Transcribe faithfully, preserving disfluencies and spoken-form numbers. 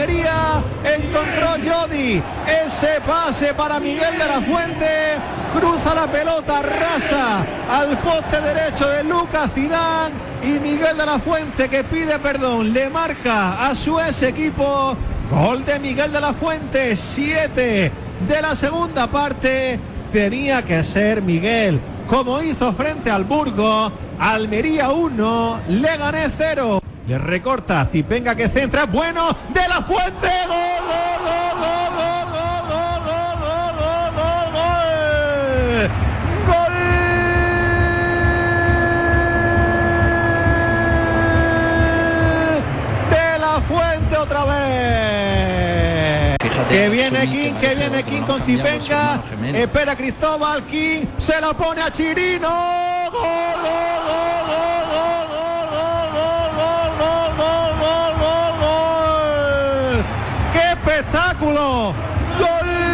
Almería. Encontró Jodi. Ese pase para Miguel de la Fuente. Cruza la pelota, rasa al poste derecho de Lucas Zidane. Y Miguel de la Fuente, que pide perdón, le marca a su ex equipo. Gol de Miguel de la Fuente, siete de la segunda parte. Tenía que ser Miguel, como hizo frente al Burgos. Almería uno, Leganés cero. Le recorta Zipenga, que centra, bueno, de la Fuente. Gol, gol, gol, gol, gol, gol, gol, gol, gol, gol, gol. De la Fuente otra vez. Fíjate, que viene King, que viene King con Zipenga. Espera Cristóbal, King se la pone a Chirino. Gol, gol, gol, gol, gol, gol, gol, gol, gol, gol, gol, gol, gol. ¡Qué espectáculo! ¡Gol!